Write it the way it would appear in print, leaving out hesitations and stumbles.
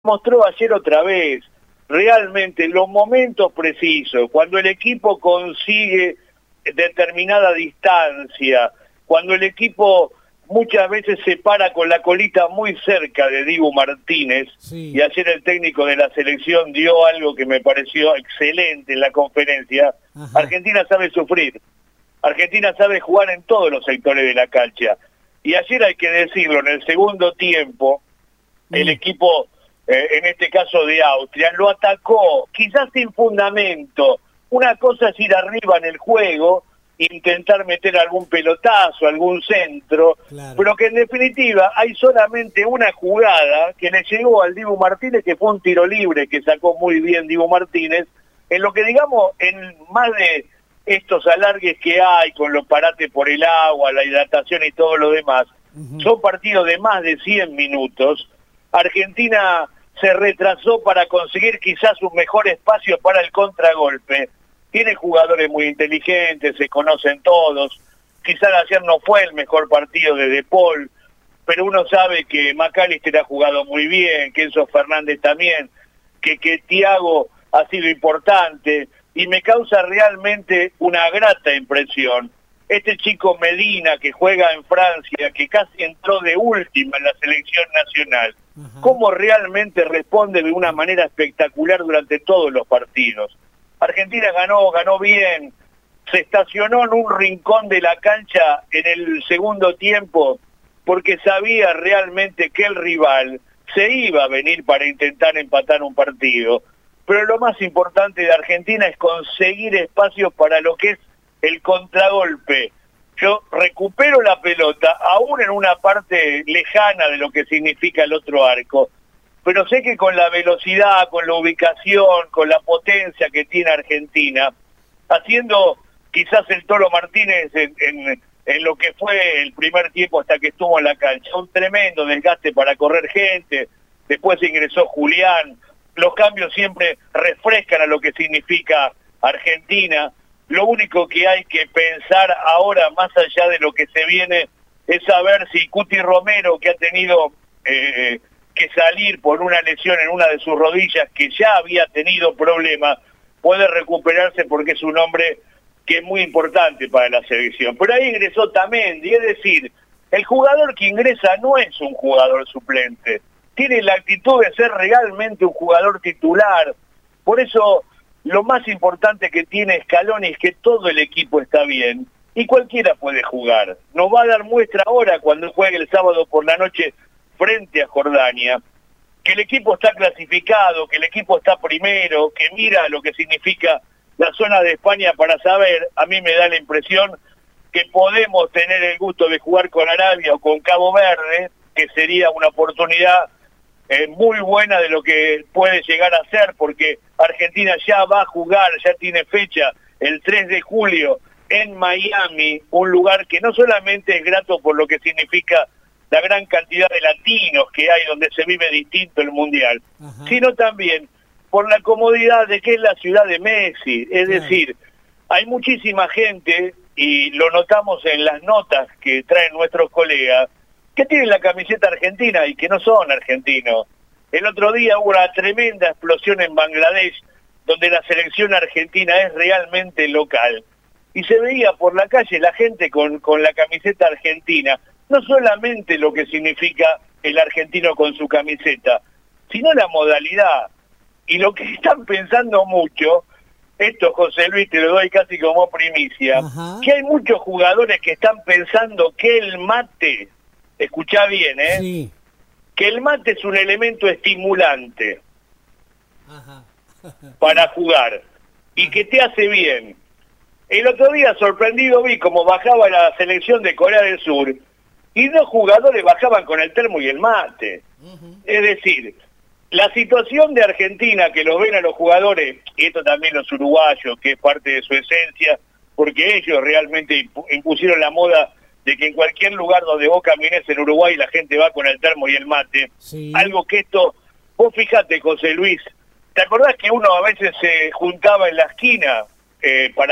Mostró ayer otra vez, realmente los momentos precisos, cuando el equipo consigue determinada distancia, cuando el equipo muchas veces se para con la colita muy cerca de Dibu Martínez, sí. Y ayer el técnico de la selección dio algo que me pareció excelente en la conferencia. Ajá. Argentina sabe sufrir, Argentina sabe jugar en todos los sectores de la cancha, y ayer hay que decirlo, en el segundo tiempo, el equipo... en este caso de Austria, lo atacó, quizás sin fundamento. Una cosa es ir arriba en el juego, intentar meter algún pelotazo, algún centro, Claro. Pero que en definitiva hay solamente una jugada que le llegó al Dibu Martínez, que fue un tiro libre que sacó muy bien Dibu Martínez, en lo que digamos, en más de estos alargues que hay con los parates por el agua, la hidratación y todo lo demás, son partidos de más de 100 minutos, Argentina se retrasó para conseguir quizás un mejor espacio para el contragolpe. Tiene jugadores muy inteligentes, se conocen todos. Quizás ayer no fue el mejor partido de De Paul, pero uno sabe que McAllister ha jugado muy bien, que Enzo Fernández también, que Thiago ha sido importante, y me causa realmente una grata impresión. Este chico Medina, que juega en Francia, que casi entró de última en la selección nacional, cómo realmente responde de una manera espectacular durante todos los partidos. Argentina ganó bien, se estacionó en un rincón de la cancha en el segundo tiempo, porque sabía realmente que el rival se iba a venir para intentar empatar un partido. Pero lo más importante de Argentina es conseguir espacios para lo que es el contragolpe. Yo recupero la pelota, aún en una parte lejana de lo que significa el otro arco, pero sé que con la velocidad, con la ubicación, con la potencia que tiene Argentina, haciendo quizás el Toro Martínez en lo que fue el primer tiempo hasta que estuvo en la cancha, un tremendo desgaste para correr gente, después ingresó Julián, los cambios siempre refrescan a lo que significa Argentina. Lo único que hay que pensar ahora, más allá de lo que se viene, es saber si Cuti Romero, que ha tenido que salir por una lesión en una de sus rodillas, que ya había tenido problemas, puede recuperarse, porque es un hombre que es muy importante para la selección. Pero ahí ingresó Tamendi, es decir, el jugador que ingresa no es un jugador suplente, tiene la actitud de ser realmente un jugador titular. Por eso lo más importante que tiene Scaloni es que todo el equipo está bien y cualquiera puede jugar. Nos va a dar muestra ahora cuando juegue el sábado por la noche frente a Jordania, que el equipo está clasificado, que el equipo está primero, que mira lo que significa la zona de España para saber. A mí me da la impresión que podemos tener el gusto de jugar con Arabia o con Cabo Verde, que sería una oportunidad muy buena de lo que puede llegar a ser, porque Argentina ya va a jugar, ya tiene fecha, el 3 de julio en Miami, un lugar que no solamente es grato por lo que significa la gran cantidad de latinos que hay, donde se vive distinto el Mundial, sino también por la comodidad de que es la ciudad de Messi. Es decir, hay muchísima gente, y lo notamos en las notas que traen nuestros colegas, que tienen la camiseta argentina y que no son argentinos. El otro día hubo una tremenda explosión en Bangladesh, donde la selección argentina es realmente local. Y se veía por la calle la gente con la camiseta argentina, no solamente lo que significa el argentino con su camiseta, sino la modalidad. Y lo que están pensando mucho, esto José Luis te lo doy casi como primicia, que hay muchos jugadores que están pensando que el mate, escuchá bien, sí, que el mate es un elemento estimulante para jugar y que te hace bien. El otro día sorprendido vi cómo bajaba la selección de Corea del Sur y dos jugadores bajaban con el termo y el mate. Es decir, la situación de Argentina, que lo ven a los jugadores, y esto también los uruguayos, que es parte de su esencia, porque ellos realmente impusieron la moda de que en cualquier lugar donde vos camines en Uruguay la gente va con el termo y el mate. Algo que esto, vos fíjate, José Luis, ¿te acordás que uno a veces se juntaba en la esquina para